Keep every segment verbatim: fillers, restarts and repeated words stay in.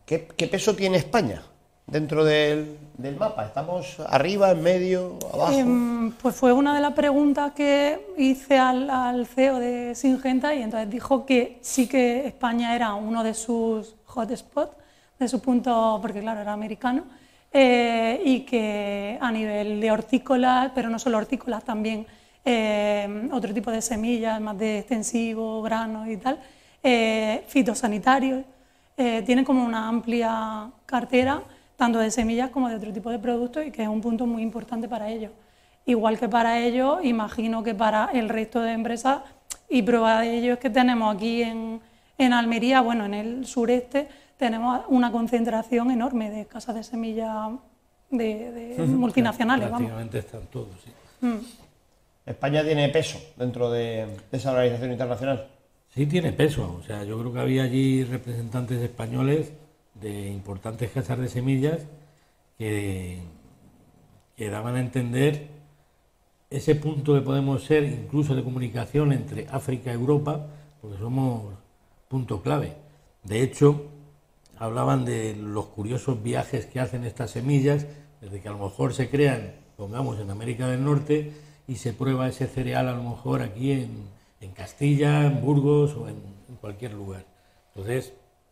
¿qué, qué peso tiene España dentro del, del mapa? ¿Estamos arriba, en medio, abajo? Eh, pues fue una de las preguntas que hice al, al C E O de Syngenta, y entonces dijo que sí que España era uno de sus hotspots, de sus puntos, porque claro, era americano, eh, y que a nivel de hortícolas, pero no solo hortícolas, también eh, otro tipo de semillas, más de extensivo, granos y tal, eh, fitosanitarios, eh, tienen como una amplia cartera, tanto de semillas como de otro tipo de productos, y que es un punto muy importante para ellos. Igual que para ellos, imagino que para el resto de empresas, y prueba de ello es que tenemos aquí en, en Almería, bueno, en el sureste, tenemos una concentración enorme de casas de semillas de, de multinacionales. Prácticamente vamos. están todos, sí. Mm. ¿España tiene peso dentro de, de esa organización internacional? Sí tiene peso, o sea, yo creo que había allí representantes españoles de importantes casas de semillas que, que daban a entender ese punto que podemos ser incluso de comunicación entre África y Europa, porque somos punto clave. De hecho, hablaban de los curiosos viajes que hacen estas semillas, desde que a lo mejor se crean, pongamos, en América del Norte, y se prueba ese cereal a lo mejor aquí en, en Castilla, en Burgos o en, en cualquier lugar. Entonces,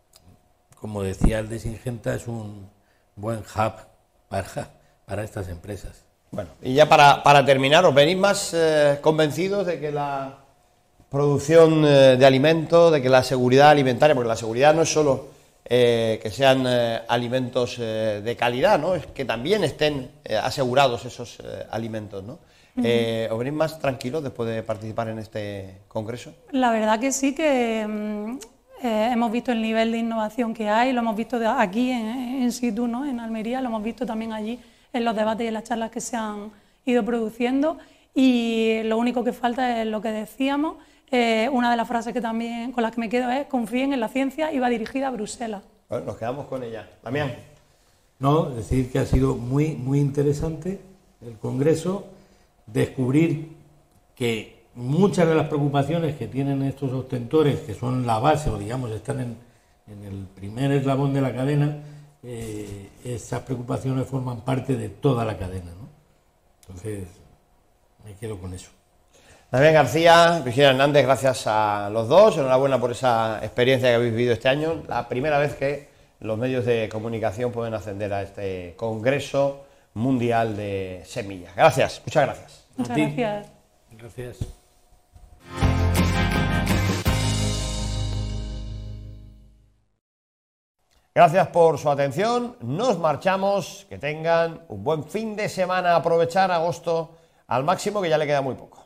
como decía el de Syngenta, es un buen hub para, para estas empresas. Bueno, y ya para, para terminar, ¿os venís más eh, convencidos de que la producción eh, de alimentos, de que la seguridad alimentaria, porque la seguridad no es solo eh, que sean eh, alimentos eh, de calidad, ¿no? Es que también estén eh, asegurados esos eh, alimentos, ¿no? Eh, ¿Os venís más tranquilos después de participar en este congreso? La verdad que sí, que mm, eh, hemos visto el nivel de innovación que hay, lo hemos visto de aquí en, en situ, ¿no? En Almería, lo hemos visto también allí en los debates y en las charlas que se han ido produciendo, y lo único que falta es lo que decíamos. Eh, una de las frases que también con las que me quedo es: confíen en la ciencia, y va dirigida a Bruselas. Bueno, nos quedamos con ella. Damián. No, decir que ha sido muy, muy interesante el congreso, descubrir que muchas de las preocupaciones que tienen estos ostentores, que son la base, o digamos están en, en el primer eslabón de la cadena, eh, esas preocupaciones forman parte de toda la cadena, ¿no? Entonces, me quedo con eso. Damián García, Virginia Hernández, gracias a los dos, enhorabuena por esa experiencia que habéis vivido este año, la primera vez que los medios de comunicación pueden ascender a este Congreso Mundial de Semillas. Gracias, muchas gracias. Muchas gracias. Gracias. Gracias por su atención, nos marchamos, que tengan un buen fin de semana, aprovechar agosto al máximo, que ya le queda muy poco.